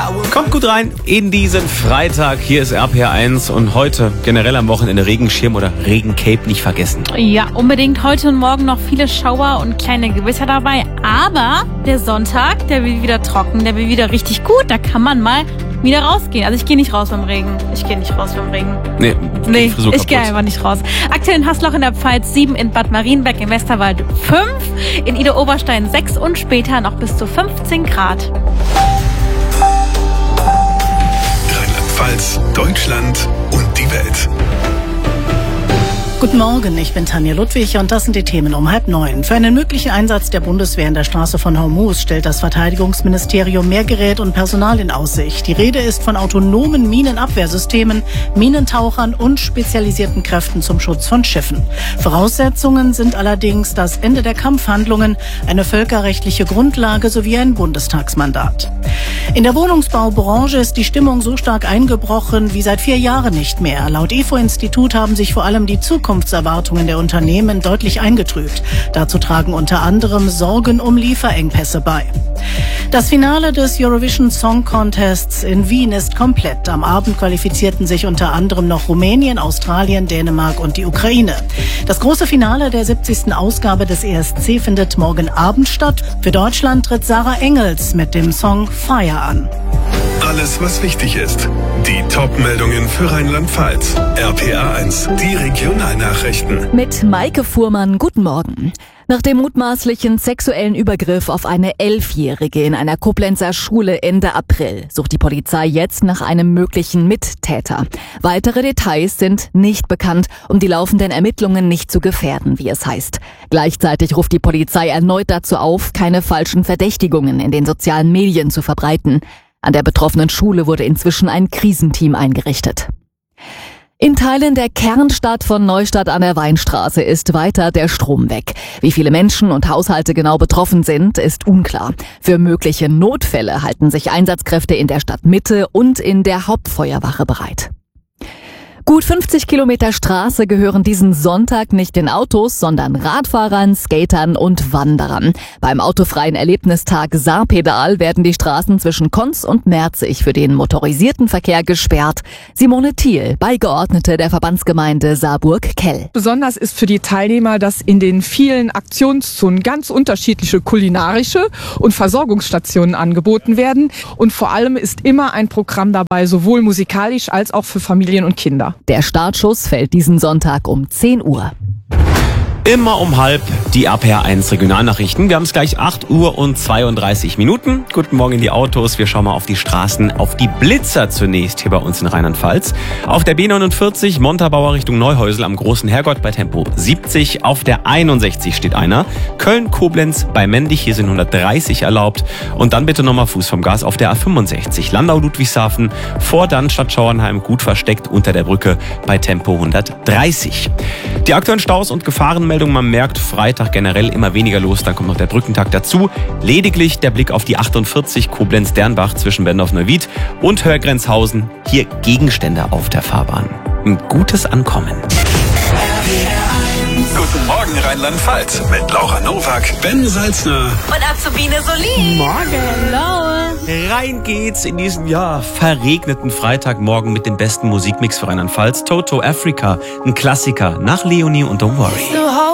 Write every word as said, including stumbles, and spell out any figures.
Kommt gut rein in diesen Freitag. Hier ist R P R eins und heute generell am Wochenende Regenschirm oder Regencape nicht vergessen. Ja, unbedingt heute und morgen noch viele Schauer und kleine Gewitter dabei. Aber der Sonntag, der wird wieder trocken, der wird wieder richtig gut. Da kann man mal wieder rausgehen. Also ich gehe nicht raus beim Regen. Ich gehe nicht raus beim Regen. Nee, nee ich gehe einfach nicht raus. Aktuell in Haßloch in der Pfalz sieben, in Bad Marienberg im Westerwald fünf, in Idar-Oberstein sechs und später noch bis zu fünfzehn Grad. Rheinland-Pfalz, Deutschland und die Welt. Guten Morgen, ich bin Tanja Ludwig und das sind die Themen um halb neun. Für einen möglichen Einsatz der Bundeswehr in der Straße von Hormuz stellt das Verteidigungsministerium mehr Gerät und Personal in Aussicht. Die Rede ist von autonomen Minenabwehrsystemen, Minentauchern und spezialisierten Kräften zum Schutz von Schiffen. Voraussetzungen sind allerdings das Ende der Kampfhandlungen, eine völkerrechtliche Grundlage sowie ein Bundestagsmandat. In der Wohnungsbaubranche ist die Stimmung so stark eingebrochen wie seit vier Jahren nicht mehr. Laut I F O-Institut haben sich vor allem die Zukunftserwartungen der Unternehmen deutlich eingetrübt. Dazu tragen unter anderem Sorgen um Lieferengpässe bei. Das Finale des Eurovision Song Contests in Wien ist komplett. Am Abend qualifizierten sich unter anderem noch Rumänien, Australien, Dänemark und die Ukraine. Das große Finale der siebzigsten Ausgabe des E S C findet morgen Abend statt. Für Deutschland tritt Sarah Engels mit dem Song Fire an. Alles, was wichtig ist. Die Top-Meldungen für Rheinland-Pfalz. R P R eins, die Regionalnachrichten. Mit Maike Fuhrmann, guten Morgen. Nach dem mutmaßlichen sexuellen Übergriff auf eine Elfjährige in einer Koblenzer Schule Ende April sucht die Polizei jetzt nach einem möglichen Mittäter. Weitere Details sind nicht bekannt, um die laufenden Ermittlungen nicht zu gefährden, wie es heißt. Gleichzeitig ruft die Polizei erneut dazu auf, keine falschen Verdächtigungen in den sozialen Medien zu verbreiten. An der betroffenen Schule wurde inzwischen ein Krisenteam eingerichtet. In Teilen der Kernstadt von Neustadt an der Weinstraße ist weiter der Strom weg. Wie viele Menschen und Haushalte genau betroffen sind, ist unklar. Für mögliche Notfälle halten sich Einsatzkräfte in der Stadtmitte und in der Hauptfeuerwache bereit. Gut fünfzig Kilometer Straße gehören diesen Sonntag nicht den Autos, sondern Radfahrern, Skatern und Wanderern. Beim autofreien Erlebnistag Saarpedal werden die Straßen zwischen Konz und Merzig für den motorisierten Verkehr gesperrt. Simone Thiel, Beigeordnete der Verbandsgemeinde Saarburg-Kell. Besonders ist für die Teilnehmer, dass in den vielen Aktionszonen ganz unterschiedliche kulinarische und Versorgungsstationen angeboten werden. Und vor allem ist immer ein Programm dabei, sowohl musikalisch als auch für Familien und Kinder. Der Startschuss fällt diesen Sonntag um zehn Uhr. Immer um halb die R P R eins Regionalnachrichten. Wir haben es gleich acht Uhr und zweiunddreißig Minuten. Guten Morgen in die Autos. Wir schauen mal auf die Straßen, auf die Blitzer zunächst hier bei uns in Rheinland-Pfalz. Auf der B neunundvierzig Montabaur Richtung Neuhäusel am Großen Herrgott bei Tempo siebzig. Auf der einundsechzig steht einer. Köln-Koblenz bei Mendig, hier sind hundertdreißig erlaubt. Und dann bitte nochmal Fuß vom Gas auf der A fünfundsechzig. Landau-Ludwigshafen vor Dannstatt Schauernheim gut versteckt unter der Brücke bei Tempo hundertdreißig. Die aktuellen Staus und Gefahrenmeldungen. Man merkt, Freitag generell immer weniger los, dann kommt noch der Brückentag dazu. Lediglich der Blick auf die achtundvierzig Koblenz-Dernbach zwischen Bendorf-Neuwied und Hörgrenzhausen. Hier Gegenstände auf der Fahrbahn. Ein gutes Ankommen. Guten Morgen Rheinland-Pfalz mit Laura Nowak, Ben Salzner Und Azubine Solin. Morgen. Hello. Rein geht's in diesen, ja, verregneten Freitagmorgen mit dem besten Musikmix für Rheinland-Pfalz. Toto Africa, ein Klassiker nach Leonie und Don't Worry.